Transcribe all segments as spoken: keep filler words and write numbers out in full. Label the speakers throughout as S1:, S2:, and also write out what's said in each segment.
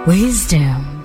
S1: Wisdom.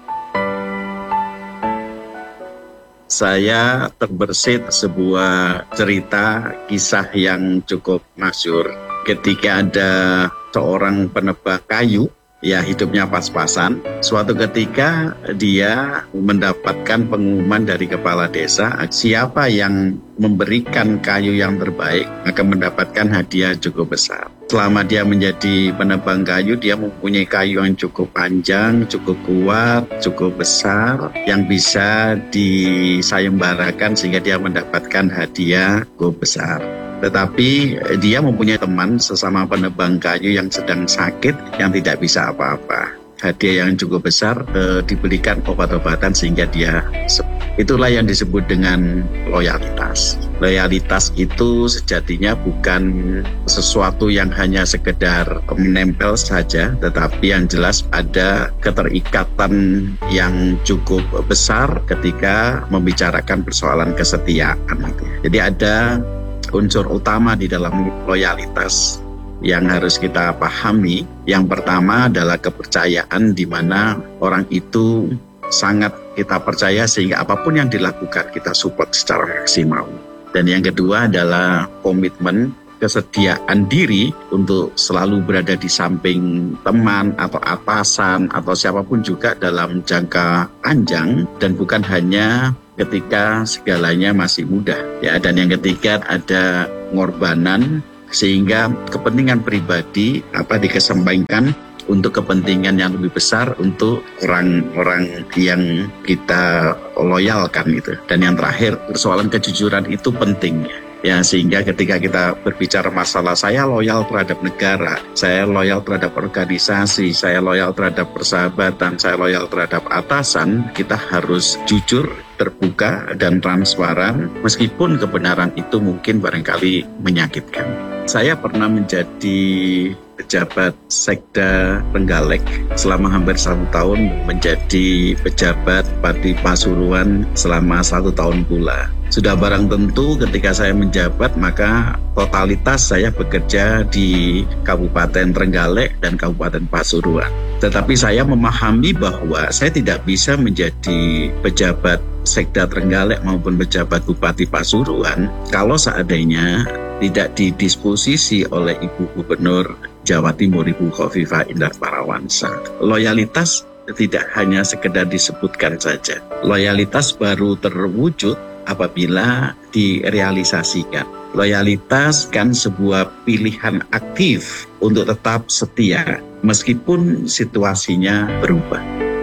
S2: Saya terbersit sebuah cerita kisah yang cukup masyhur. Ketika ada seorang penebang kayu, ya hidupnya pas-pasan. Suatu ketika dia mendapatkan pengumuman dari kepala desa, siapa yang memberikan kayu yang terbaik akan mendapatkan hadiah cukup besar. Selama dia menjadi penebang kayu, dia mempunyai kayu yang cukup panjang, cukup kuat, cukup besar, yang bisa disayembarakan sehingga dia mendapatkan hadiah cukup besar. Tetapi dia mempunyai teman sesama penebang kayu yang sedang sakit, yang tidak bisa apa-apa. Hadiah yang cukup besar e, diberikan obat-obatan sehingga dia sembuh. Itulah yang disebut dengan loyalitas. Loyalitas itu sejatinya bukan sesuatu yang hanya sekedar menempel saja, tetapi yang jelas ada keterikatan yang cukup besar ketika membicarakan persoalan kesetiaan. Jadi ada unsur utama di dalam loyalitas yang harus kita pahami. Yang pertama adalah kepercayaan, di mana orang itu sangat kita percaya sehingga apapun yang dilakukan kita support secara maksimal. Dan yang kedua adalah komitmen, kesediaan diri untuk selalu berada di samping teman atau atasan atau siapapun juga dalam jangka panjang, dan bukan hanya ketika segalanya masih mudah. Ya, dan yang ketiga ada pengorbanan, sehingga kepentingan pribadi apa dikesampingkan untuk kepentingan yang lebih besar untuk orang-orang yang kita loyalkan gitu. Dan yang terakhir, persoalan kejujuran itu penting. Ya, sehingga ketika kita berbicara masalah saya loyal terhadap negara, saya loyal terhadap organisasi, saya loyal terhadap persahabatan, saya loyal terhadap atasan, kita harus jujur, terbuka, dan transparan, meskipun kebenaran itu mungkin barangkali menyakitkan. Saya pernah menjadi pejabat Sekda Trenggalek selama hampir satu tahun, menjadi pejabat Pati Pasuruan selama satu tahun pula. Sudah barang tentu ketika saya menjabat, maka totalitas saya bekerja di Kabupaten Trenggalek dan Kabupaten Pasuruan. Tetapi saya memahami bahwa saya tidak bisa menjadi pejabat Sekda Trenggalek maupun pejabat Bupati Pasuruan kalau seandainya tidak didisposisi oleh Ibu Gubernur Jawa Timur, Ibu Khofifah Indar Parawansa. Loyalitas tidak hanya sekedar disebutkan saja. Loyalitas baru terwujud apabila direalisasikan. Loyalitas kan sebuah pilihan aktif untuk tetap setia meskipun situasinya berubah.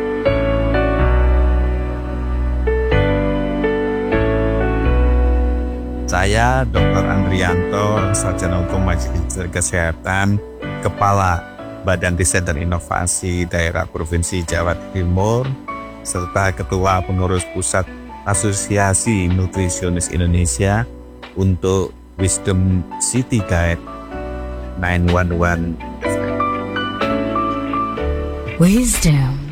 S3: Saya doktor Andrianto, Sarjana Hukum Majelis Kesehatan, Kepala Badan Riset dan Inovasi Daerah Provinsi Jawa Timur, serta Ketua Pengurus Pusat Asosiasi Nutrisionis Indonesia untuk Wisdom City Guide sembilan satu satu.
S1: Wisdom.